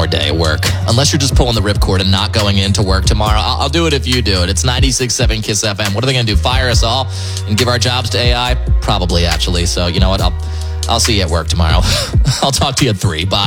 day at work. Unless you're just pulling the ripcord and not going into work tomorrow. I'll do it if you do it. It's 96.7 KISS FM. What are they going to do? Fire us all and give our jobs to AI? Probably, actually. So, you know what? I'll see you at work tomorrow. I'll talk to you at 3. Bye.